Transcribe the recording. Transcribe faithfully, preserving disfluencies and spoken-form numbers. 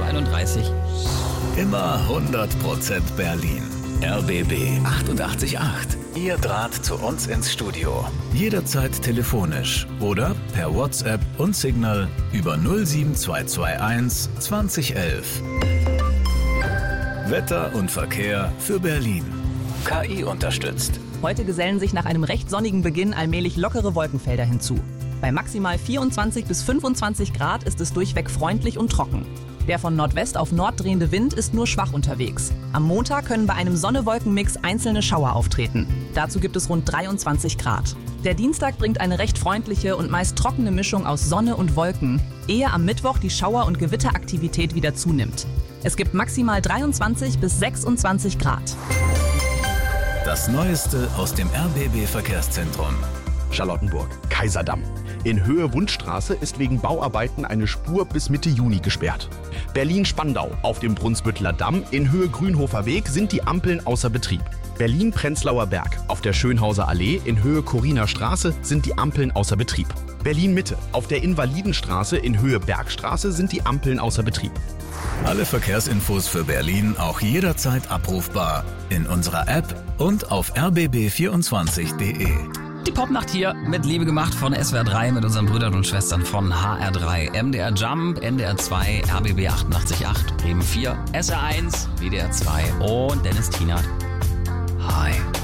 einunddreißig. Immer hundert Prozent Berlin. R B B achtundachtzig Komma acht. Ihr Draht zu uns ins Studio. Jederzeit telefonisch oder per WhatsApp und Signal über null sieben zwei zwei eins zwanzig elf. Wetter und Verkehr für Berlin. K I unterstützt. Heute gesellen sich nach einem recht sonnigen Beginn allmählich lockere Wolkenfelder hinzu. Bei maximal vierundzwanzig bis fünfundzwanzig Grad ist es durchweg freundlich und trocken. Der von Nordwest auf Nord drehende Wind ist nur schwach unterwegs. Am Montag können bei einem Sonne-Wolken-Mix einzelne Schauer auftreten. Dazu gibt es rund dreiundzwanzig Grad. Der Dienstag bringt eine recht freundliche und meist trockene Mischung aus Sonne und Wolken, ehe am Mittwoch die Schauer- und Gewitteraktivität wieder zunimmt. Es gibt maximal dreiundzwanzig bis sechsundzwanzig Grad. Das Neueste aus dem R B B-Verkehrszentrum. Charlottenburg, Kaiserdamm. In Höhe Wundstraße ist wegen Bauarbeiten eine Spur bis Mitte Juni gesperrt. Berlin-Spandau auf dem Brunsbütteler Damm in Höhe Grünhofer Weg sind die Ampeln außer Betrieb. Berlin-Prenzlauer Berg auf der Schönhauser Allee in Höhe Coriner Straße sind die Ampeln außer Betrieb. Berlin-Mitte auf der Invalidenstraße in Höhe Bergstraße sind die Ampeln außer Betrieb. Alle Verkehrsinfos für Berlin auch jederzeit abrufbar in unserer App und auf r b b vierundzwanzig punkt d e. Die Popnacht hier mit Liebe gemacht von S W R drei mit unseren Brüdern und Schwestern von H R drei. M D R Jump, N D R zwei, R B B achtundachtzig Komma acht, Bremen vier, S R eins, W D R zwei und Dennis Tienert. Hi.